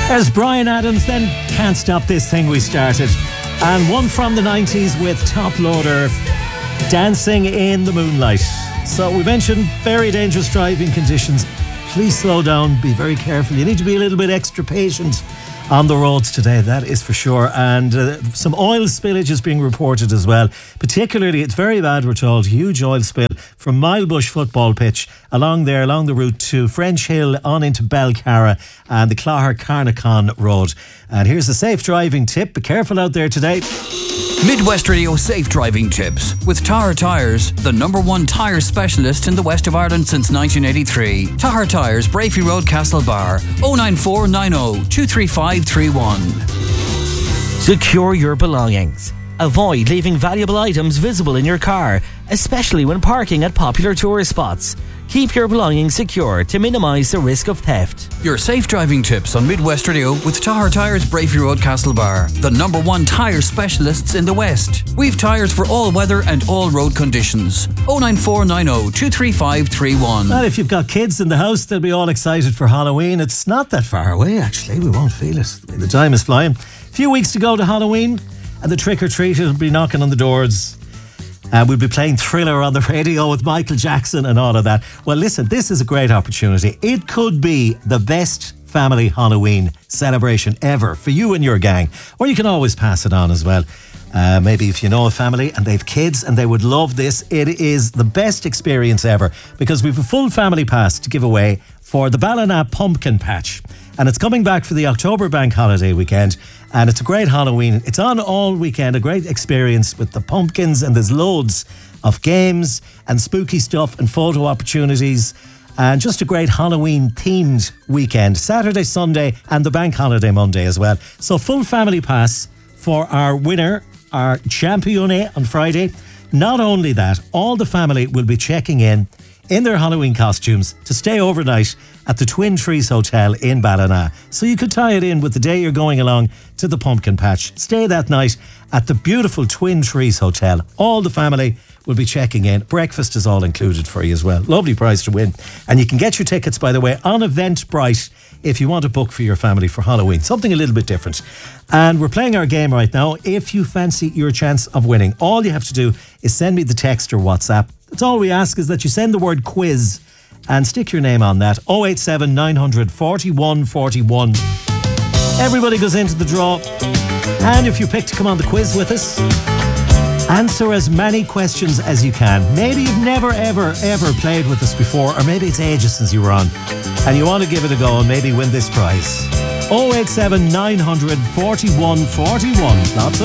There's Bryan Adams, then Can't Stop This Thing We Started. And one from the 90s with Top Loader, Dancing in the Moonlight. So we mentioned very dangerous driving conditions. Please slow down, be very careful. You need to be a little bit extra patient on the roads today, that is for sure. And some oil spillage is being reported as well. Particularly, it's very bad, we're told. Huge oil spill from Milebush football pitch along the route to French Hill on into Belcarra and the Clogher Carnacon Road. And here's a safe driving tip. Be careful out there today. Midwest Radio Safe Driving Tips with Tahar Tyres, the #1 tyre specialist in the west of Ireland since 1983. Tahar Tyres, Brafey Road, Castlebar, 09490 23531. Secure your belongings. Avoid leaving valuable items visible in your car, especially when parking at popular tourist spots. Keep your belongings secure to minimise the risk of theft. Your safe driving tips on Midwest Radio with Tahar Tyres, Brafey Road, Castlebar, the #1 tyre specialists in the West. We've tyres for all weather and all road conditions. 09490 23531. Well, if you've got kids in the house, they'll be all excited for Halloween. It's not that far away, actually. We won't feel it. The time is flying. A few weeks to go to Halloween, and the trick-or-treaters will be knocking on the doors. We'll be playing Thriller on the radio with Michael Jackson and all of that. Well, listen, this is a great opportunity. It could be the best family Halloween celebration ever for you and your gang. Or you can always pass it on as well. Maybe if you know a family and they've kids and they would love this, it is the best experience ever because we've a full family pass to give away for the Ballina Pumpkin Patch. And it's coming back for the October bank holiday weekend. And it's a great Halloween. It's on all weekend, a great experience with the pumpkins, and there's loads of games and spooky stuff and photo opportunities. And just a great Halloween themed weekend, Saturday, Sunday and the bank holiday Monday as well. So full family pass for our winner, our champione on Friday. Not only that, all the family will be checking in their Halloween costumes to stay overnight at the Twin Trees Hotel in Ballina. So you could tie it in with the day you're going along to the pumpkin patch. Stay that night at the beautiful Twin Trees Hotel. All the family will be checking in. Breakfast is all included for you as well. Lovely prize to win. And you can get your tickets, by the way, on Eventbrite if you want to book for your family for Halloween. Something a little bit different. And we're playing our game right now. If you fancy your chance of winning, all you have to do is send me the text or WhatsApp. That's all we ask, is that you send the word quiz and stick your name on that. 087 900 41 41. Everybody goes into the draw. And if you pick to come on the quiz with us, answer as many questions as you can. Maybe you've never, ever played with us before, or maybe it's ages since you were on, and you want to give it a go and maybe win this prize. 087 900 41 41. Lots of